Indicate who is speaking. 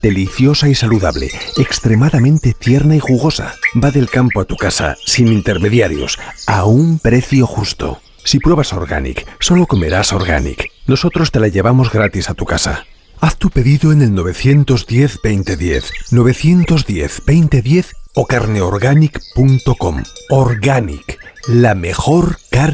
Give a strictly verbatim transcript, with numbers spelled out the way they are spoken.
Speaker 1: Deliciosa y saludable, extremadamente tierna y jugosa. Va del campo a tu casa, sin intermediarios, a un precio justo. Si pruebas Organic, solo comerás Organic. Nosotros te la llevamos gratis a tu casa. Haz tu pedido en el nueve uno cero, veinte diez, nueve uno cero, veinte diez o carne organic punto com. Organic, la mejor carne.